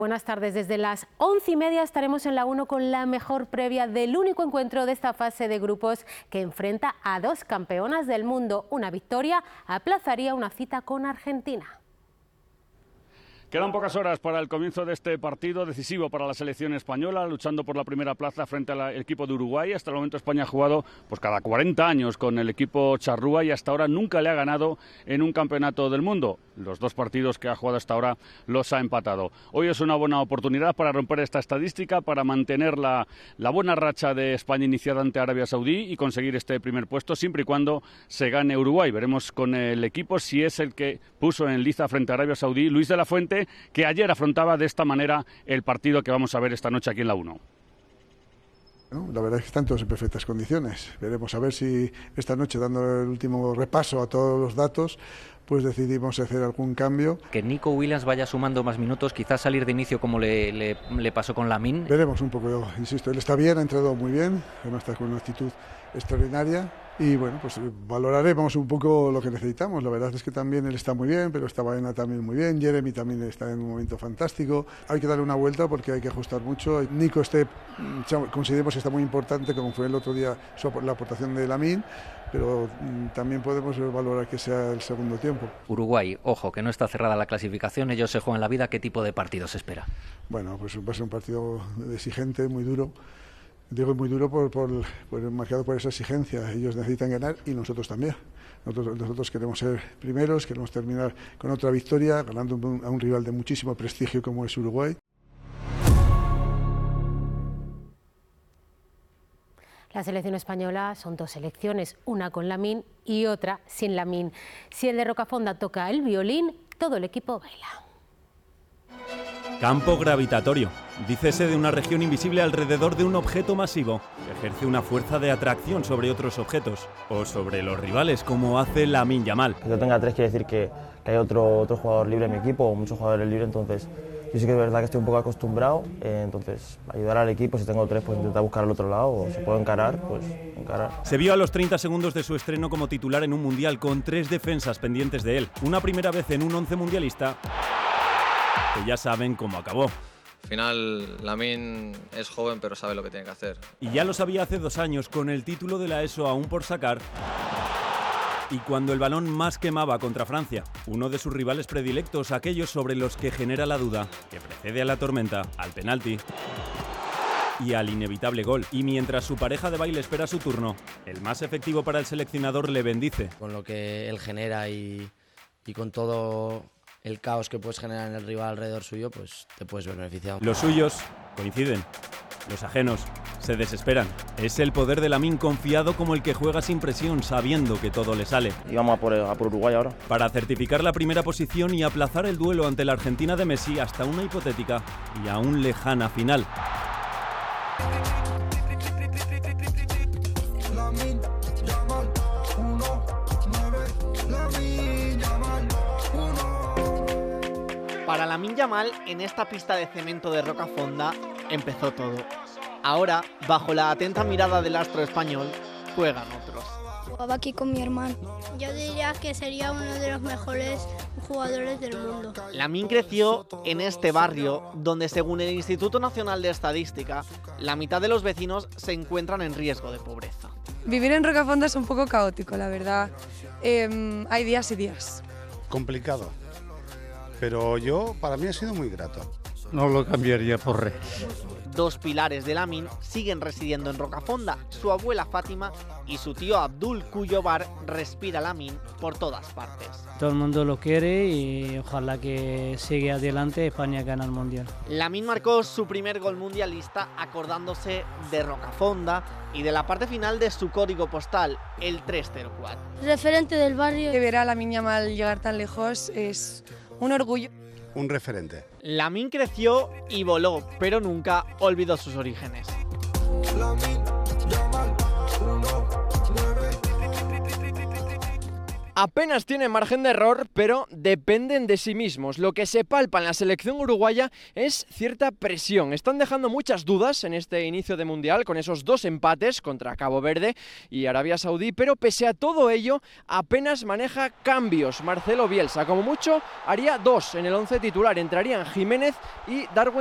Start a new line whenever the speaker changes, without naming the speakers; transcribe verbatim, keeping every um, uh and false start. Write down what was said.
Buenas tardes. Desde las once y media estaremos en la uno con la mejor previa del único encuentro de esta fase de grupos que enfrenta a dos campeonas del mundo. Una victoria aplazaría una cita con Argentina.
Quedan pocas horas para el comienzo de este partido decisivo para la selección española, luchando por la primera plaza frente al equipo de Uruguay. Hasta el momento España ha jugado pues cada cuarenta años con el equipo charrúa y hasta ahora nunca le ha ganado en un campeonato del mundo. Los dos partidos que ha jugado hasta ahora los ha empatado. Hoy es una buena oportunidad para romper esta estadística, para mantener la, la buena racha de España iniciada ante Arabia Saudí y conseguir este primer puesto, siempre y cuando se gane Uruguay. Veremos con el equipo si es el que puso en liza frente a Arabia Saudí Luis de la Fuente, que ayer afrontaba de esta manera el partido que vamos a ver esta noche aquí en la uno.
La verdad es que están todos en perfectas condiciones. Veremos a ver si esta noche, dando el último repaso a todos los datos, pues decidimos hacer algún cambio.
Que Nico Williams vaya sumando más minutos, quizás salir de inicio como le, le, le pasó con Lamine.
Veremos un poco, yo insisto, él está bien, ha entrado muy bien, además está con una actitud extraordinaria. Y bueno, pues valoraremos un poco lo que necesitamos. La verdad es que también él está muy bien, pero está Baena también muy bien, Jeremy también está en un momento fantástico. Hay que darle una vuelta porque hay que ajustar mucho. Nico este, consideremos que está muy importante, como fue el otro día su, la aportación de Lamine, pero también podemos valorar que sea el segundo tiempo.
Uruguay, ojo, que no está cerrada la clasificación, ellos se juegan la vida. ¿Qué tipo de partido se espera?
Bueno, pues va a ser un partido exigente, muy duro. Digo muy duro por, por, por marcado por esa exigencia. Ellos necesitan ganar y nosotros también. Nosotros, nosotros queremos ser primeros, queremos terminar con otra victoria, ganando un, a un rival de muchísimo prestigio como es Uruguay.
La selección española son dos selecciones, una con Lamine y otra sin Lamine. Si el de Rocafonda toca el violín, todo el equipo baila.
Campo gravitatorio. Dícese de una región invisible alrededor de un objeto masivo que ejerce una fuerza de atracción sobre otros objetos o sobre los rivales, como hace Lamine Yamal.
Que yo tenga tres quiere decir que, que hay otro, otro jugador libre en mi equipo o muchos jugadores libres, entonces yo sí que es verdad que estoy un poco acostumbrado, eh, entonces ayudar al equipo, si tengo tres pues intentar buscar al otro lado o si puedo encarar, pues encarar.
Se vio a los treinta segundos de su estreno como titular en un mundial con tres defensas pendientes de él, una primera vez en un once mundialista que ya saben cómo acabó.
Al final, Lamine es joven, pero sabe lo que tiene que hacer.
Y ya lo sabía hace dos años, con el título de la ESO aún por sacar. Y cuando el balón más quemaba contra Francia, uno de sus rivales predilectos, aquellos sobre los que genera la duda, que precede a la tormenta, al penalti y al inevitable gol. Y mientras su pareja de baile espera su turno, el más efectivo para el seleccionador le bendice.
Con lo que él genera y, y con todo el caos que puedes generar en el rival alrededor suyo, pues te puedes ver beneficiado.
Los suyos coinciden, los ajenos se desesperan. Es el poder de Lamine confiado como el que juega sin presión, sabiendo que todo le sale.
Y vamos a por, a por Uruguay ahora.
Para certificar la primera posición y aplazar el duelo ante la Argentina de Messi hasta una hipotética y aún lejana final.
Para Lamine Yamal, en esta pista de cemento de Rocafonda, empezó todo. Ahora, bajo la atenta mirada del astro español, juegan otros.
Jugaba aquí con mi hermano. Yo diría que sería uno de los mejores jugadores del mundo.
Lamine creció en este barrio, donde según el Instituto Nacional de Estadística, la mitad de los vecinos se encuentran en riesgo de pobreza.
Vivir en Rocafonda es un poco caótico, la verdad. Eh, hay días y días.
Complicado. Pero yo, para mí ha sido muy grato.
No lo cambiaría por Rey.
Dos pilares de Lamine siguen residiendo en Rocafonda, su abuela Fátima y su tío Abdul, cuyo bar respira Lamine por todas partes.
Todo el mundo lo quiere y ojalá que siga adelante, España gana el Mundial.
Lamine marcó su primer gol mundialista acordándose de Rocafonda y de la parte final de su código postal, el tres cero cuatro.
Referente del barrio. Que ver a Lamine Yamal llegar tan lejos es un orgullo.
Un referente.
Lamine creció y voló, pero nunca olvidó sus orígenes.
Apenas tienen margen de error, pero dependen de sí mismos. Lo que se palpa en la selección uruguaya es cierta presión. Están dejando muchas dudas en este inicio de Mundial, con esos dos empates contra Cabo Verde y Arabia Saudí, pero pese a todo ello, apenas maneja cambios Marcelo Bielsa. Como mucho, haría dos en el once titular. Entrarían Jiménez y Darwin